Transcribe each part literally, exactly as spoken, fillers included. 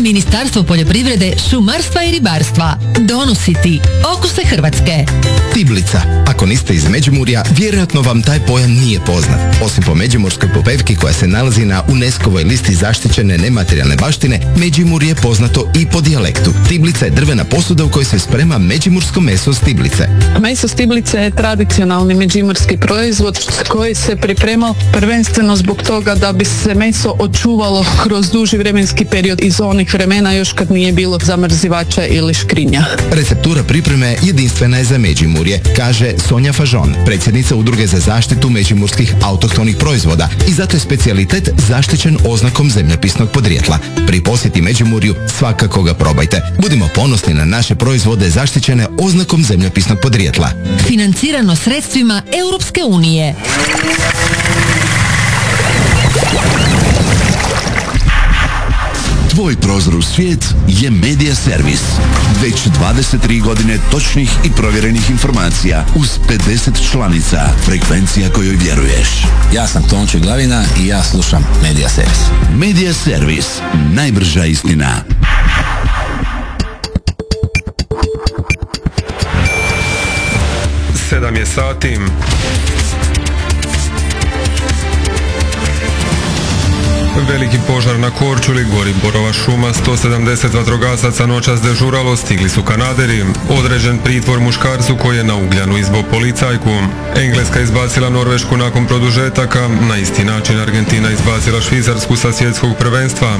Ministarstvo poljoprivrede, šumarstva i ribarstva. Donosi ti okuse Hrvatske. Tiblica. Ako niste iz Međimurja, vjerojatno vam taj pojam nije poznat. Osim po međimurskoj popevki koja se nalazi na UNESCO-voj listi zaštićene nematerijalne baštine, Međimurje je poznato i po dijalektu. Tiblica je drvena posuda u kojoj se sprema međimursko meso s tiblice. Meso s tiblice je tradicionalni međimurski proizvod koji se pripremao prvenstveno zbog toga da bi se meso očuvalo kroz duži vremenski period iz onih vremena još kad nije bilo zamrzivača ili škrinja. Receptura pripreme jedinstvena je za Međimurje, kaže Sonja Fažon, predsjednica Udruge za zaštitu međimurskih autohtonih proizvoda, i zato je specijalitet zaštićen oznakom zemljopisnog podrijetla. Pri posjeti Međimurju svakako ga probajte. Budimo ponosni na naše proizvode zaštićene oznakom zemljopisnog podrijetla. Financirano sredstvima Europske unije. Tvoj prozor u svijet je Medija Servis. Već dvadeset tri godine točnih i provjerenih informacija uz pedeset članica, frekvencija kojoj vjeruješ. Ja sam Tonči Glavina i ja slušam Medija Servis. Medija Servis, najbrža istina. Sedam je sati. Veliki požar na Korčuli, gori borova šuma, sto sedamdeset vatrogasaca noćas dežuralo, stigli su kanaderi. Određen pritvor muškarcu koji je na Ugljanu izbo policajku. Engleska izbacila Norvešku nakon produžetaka, na isti način Argentina izbacila Švicarsku sa svjetskog prvenstva.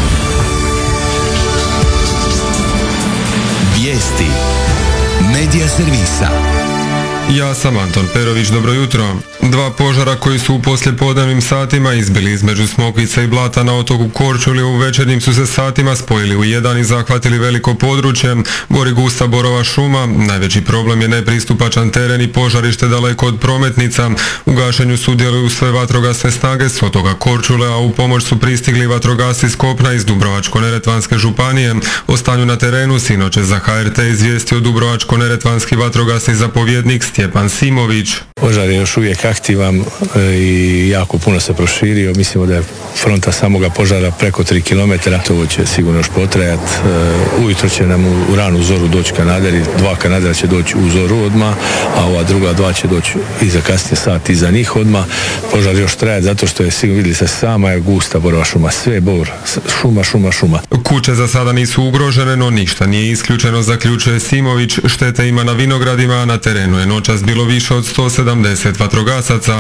Vijesti Medija Servisa. Ja sam Anton Perović, dobro jutro. Dva požara koji su u poslijepodnevnim satima izbili između Smokvice i Blata na otoku Korčuli u večernjim su se satima spojili u jedan i zahvatili veliko područje. Gori gusta borova šuma, najveći problem je nepristupačan teren i požarište daleko od prometnica. U gašenju sudjeluju sve vatrogasne snage s otoka Korčule, a u pomoć su pristigli vatrogasci s kopna iz Dubrovačko-neretvanske županije. O stanju na terenu sinoć je za H R T izvijestio Dubrovačko-neretvanski vatrogasni zapovjednik Stjepan Simović. Požar je još uvijek aktivan i jako puno se proširio. Mislimo da je fronta samoga požara preko tri kilometra. To će sigurno još potrajati. Ujutro će nam u ranu zoru doći kanaderi. Dva kanadera će doći u zoru odmah, a ova druga dva će doći iza kasnije sat iza njih odmah. Požar još traje zato što je, sigurno vidjeli se, sama je gusta borova šuma. Sve je bor, šuma, šuma, šuma. Kuće za sada nisu ugrožene, no ništa nije isključeno, zaključuje Simović. Štete ima na vinogradima, a na terenu je noćas bilo više od sto sedamdeset vatrogasaca.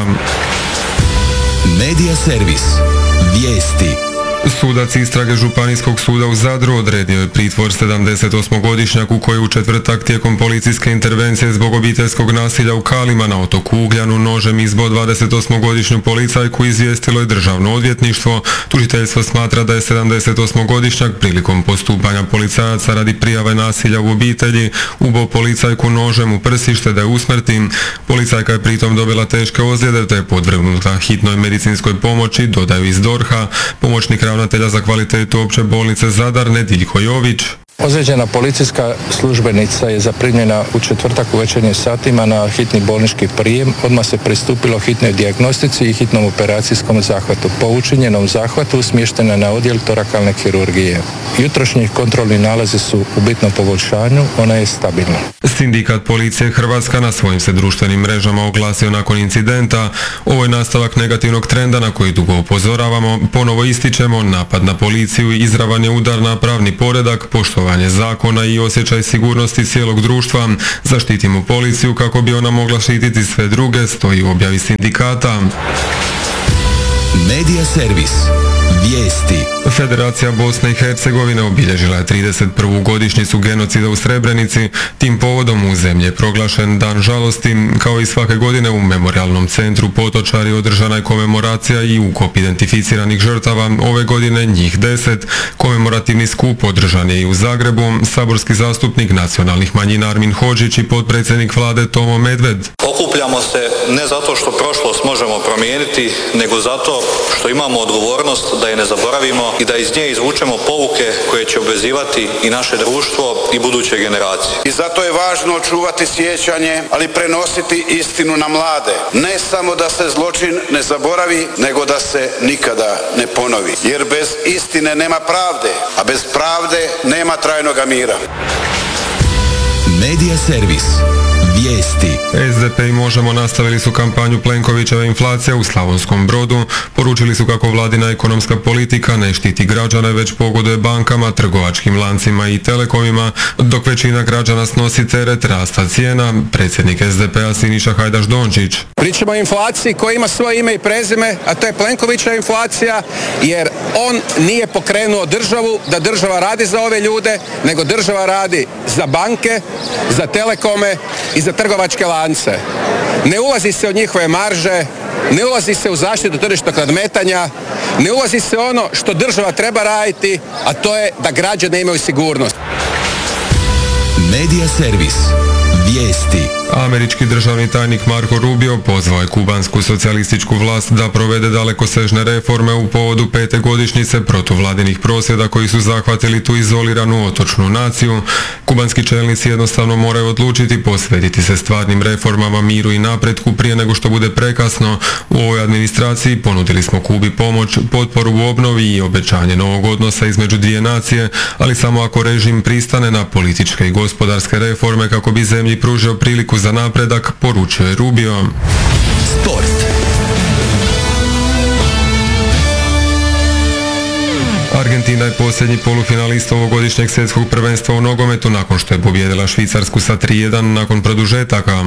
Medija Servis. Vijesti. Sudac istrage Županijskog suda u Zadru odredio je pritvor sedamdesetosmogodišnjaku koji u četvrtak tijekom policijske intervencije zbog obiteljskog nasilja u Kalima na otoku Ugljanu nožem izbo dvadesetosmogodišnju policajku, izvijestilo je Državno odvjetništvo. Tužiteljstvo smatra da je sedamdesetosmogodišnjak prilikom postupanja policajaca radi prijave nasilja u obitelji ubao policajku nožem u prsište, da je usmrti. Policajka je pritom dobila teške ozljede te je podvrgnuta hitnoj medicinskoj pomoći, dodaju iz D O R H-a. Pomoćnik ravnatelja za kvalitetu opće bolnice Zadar Nediljko Jović. Ozlijeđena policijska službenica je zaprimljena u četvrtak u večernjim satima na hitni bolnički prijem. Odmah se pristupilo hitnoj dijagnostici i hitnom operacijskom zahvatu. Po učinjenom zahvatu smještena je na odjel torakalne kirurgije. Jutrošnji kontrolni nalazi su u bitnom poboljšanju, ona je stabilna. Sindikat policije Hrvatska na svojim se društvenim mrežama oglasio nakon incidenta. Ovo je nastavak negativnog trenda na koji dugo upozoravamo. Ponovo ističemo, napad na policiju i izravan je udar na pravni poredak, poštovanje zakona i osjećaj sigurnosti cijelog društva. Zaštitimo policiju kako bi ona mogla štititi sve druge, stoji u objavi sindikata. Medija Servis. Vijesti. Federacija Bosne i Hercegovine obilježila je trideset prvu godišnjicu genocida u Srebrenici. Tim povodom u zemlji je proglašen dan žalosti. Kao i svake godine u Memorijalnom centru Potočari održana je komemoracija i ukop identificiranih žrtava. Ove godine njih deset. Komemorativni skup održan je i u Zagrebu. Saborski zastupnik nacionalnih manjina Armin Hodžić i potpredsjednik vlade Tomo Medved. Okupljamo se ne zato što prošlost možemo promijeniti, nego zato što imamo odgovornost da je je ne zaboravimo i da iz nje izvučemo pouke koje će obvezivati i naše društvo i buduće generacije. I zato je važno čuvati sjećanje, ali prenositi istinu na mlade. Ne samo da se zločin ne zaboravi, nego da se nikada ne ponovi. Jer bez istine nema pravde, a bez pravde nema trajnoga mira. Medija servis. Vijesti. es de pe i Možemo nastavili su kampanju Plenkovićeva inflacija u Slavonskom Brodu. Poručili su kako vladina ekonomska politika ne štiti građane, već pogoduje bankama, trgovačkim lancima i telekomima, dok većina građana snosi teret rasta cijena. Predsjednik es de pe-a Siniša Hajdaš Dončić. Pričamo o inflaciji koja ima svoje ime i prezime, a to je Plenkovićeva inflacija, jer on nije pokrenuo državu da država radi za ove ljude, nego država radi za banke, za telekome i za trgovačke lance. Ne ulazi se u njihove marže, ne ulazi se u zaštitu tržišnog nadmetanja, ne ulazi se ono što država treba raditi, a to je da građani imaju sigurnost. Medija servis. Vijesti. Američki državni tajnik Marco Rubio pozvao je kubansku socijalističku vlast da provede dalekosežne reforme u povodu pete godišnjice protuvladinih prosvjeda koji su zahvatili tu izoliranu otočnu naciju. Kubanski čelnici jednostavno moraju odlučiti posvetiti se stvarnim reformama, miru i napretku prije nego što bude prekasno. U ovoj administraciji ponudili smo Kubi pomoć, potporu u obnovi i obećanje novog odnosa između dvije nacije, ali samo ako režim pristane na političke i gospodarske reforme kako bi zemlji pružio priliku za napredak, poručio je Rubio. Sport. Argentina je posljednji polufinalista ovogodišnjeg svjetskog prvenstva u nogometu nakon što je pobijedila Švicarsku sa tri jedan nakon produžetaka.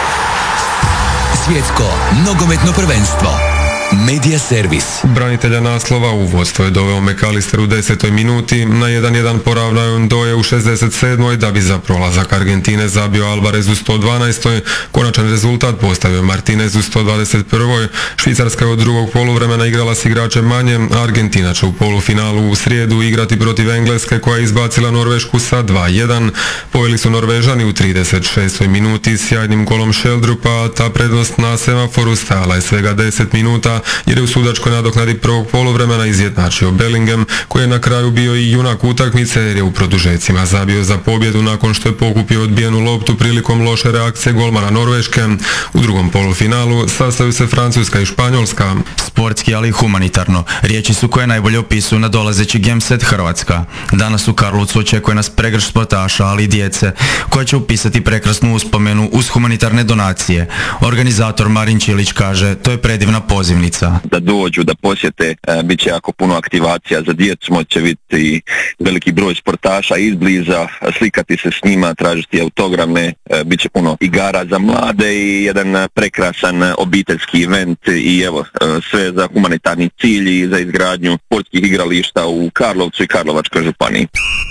Svjetsko nogometno prvenstvo. Medija servis. Branitelja naslova u vodstvo je doveo McAllister u desetoj minuti, na jedan jedan poravnao je Ndoye u šezdeset sedmoj da bi za prolazak Argentine zabio Alvarez u sto dvanaestoj Konačan rezultat postavio je Martinez u sto dvadeset prvoj Švicarska je od drugog poluvremena igrala s igračem manje, a Argentina će u polufinalu u srijedu igrati protiv Engleske koja je izbacila Norvešku sa dva jedan. Poveli su Norvežani u trideset šestoj minuti s sjajnim golom Sheldrupa, a ta prednost na semaforu stajala je svega deset minuta jer je u sudačkoj nadoknadi prvog poluvremena izjednačio Bellingham, koji je na kraju bio i junak utakmice jer je u produžecima zabio za pobjedu nakon što je pokupio odbijenu loptu prilikom loše reakcije golmana Norveške. U drugom polufinalu sastaju se Francuska i Španjolska. Sportski, ali i humanitarno. Riječi su koje najbolje opisuju nadolazeći Game Set Hrvatska. Danas u Karlovcu očekuje nas pregršt sportaša, ali i djece, koja će upisati prekrasnu uspomenu uz humanitarne donacije. Organizator Marin Čilić kaže, to je predivna pozivnica. Da dođu, da posjete, e, bit će jako puno aktivacija za djecu, moće biti veliki broj sportaša izbliza, slikati se s njima, tražiti autograme, e, bit će puno igara za mlade i jedan prekrasan obiteljski event i evo, e, sve za humanitarni cilj i za izgradnju sportskih igrališta u Karlovcu i Karlovačkoj županiji.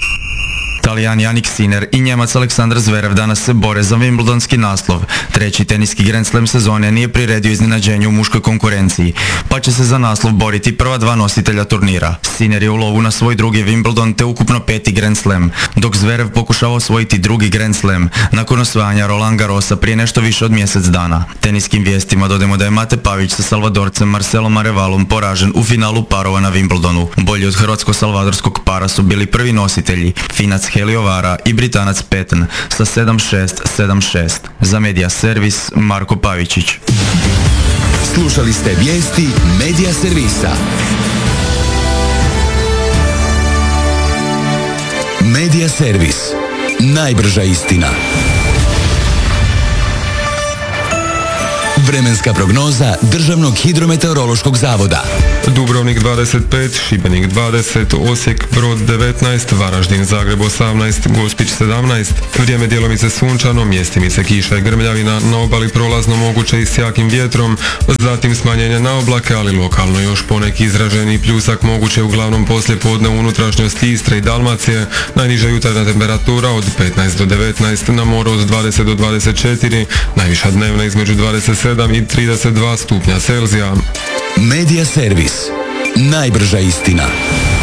Talijan Jannik Sinner i Njemac Aleksandar Zverev danas se bore za Wimbledonski naslov. Treći teniski Grand Slam sezone nije priredio iznenađenju u muškoj konkurenciji, pa će se za naslov boriti prva dva nositelja turnira. Sinner je u lovu na svoj drugi Wimbledon te ukupno peti Grand Slam, dok Zverev pokušava osvojiti drugi Grand Slam nakon osvajanja Roland Garrosa prije nešto više od mjesec dana. Teniskim vijestima dodajemo da je Mate Pavić sa Salvadorcem Marcelom Arevalom poražen u finalu parova na Wimbledonu. Bolji od hrvatsko-salvadorskog para su bili prvi nositelji, Finac Heliovara i Britanac Petn sa sedam šest sedam šest. Za Medija servis Marko Pavičić. Slušali ste vijesti Medija servisa. Medija servis. Najbrža istina. Vremenska prognoza Državnog hidrometeorološkog zavoda. Dubrovnik dvadeset pet, Šibenik dvadeset, Osijek, Brod devetnaest, Varaždin, Zagreb osamnaest, Gospić sedamnaest. Vrijeme djelomice sunčano, mjestimice kiša i grmljavina, na obali prolazno moguće i s jakim vjetrom, zatim smanjenje na oblake, ali lokalno još poneki izraženi pljusak moguće uglavnom poslije podne u unutrašnjosti Istre i Dalmacije, najniža jutarnja temperatura od petnaest do devetnaest, na moru od dvadeset do dvadeset četiri, najviša dnevna između dvadeset sedam i trideset dva stupnja Celzija. Medija servis. Najbrža istina.